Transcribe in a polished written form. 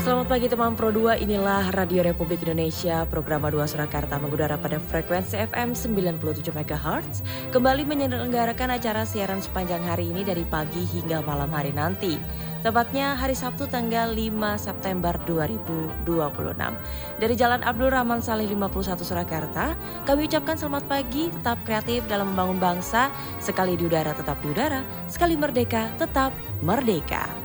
Selamat pagi teman Pro 2, inilah Radio Republik Indonesia, program A2 Surakarta mengudara pada frekuensi FM 97 MHz. Kembali menyelenggarakan acara siaran sepanjang hari ini dari pagi hingga malam hari nanti. Tepatnya hari Sabtu tanggal 5 September 2026. Dari Jalan Abdul Rahman Saleh 51 Surakarta, kami ucapkan selamat pagi, tetap kreatif dalam membangun bangsa, sekali di udara tetap di udara, sekali merdeka tetap merdeka.